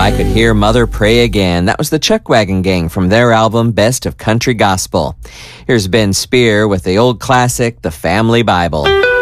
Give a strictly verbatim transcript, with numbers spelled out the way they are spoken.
I Could Hear Mother Pray Again. That was the Chuck Wagon Gang from their album Best of Country Gospel. Here's Ben Spear with the old classic, The Family Bible.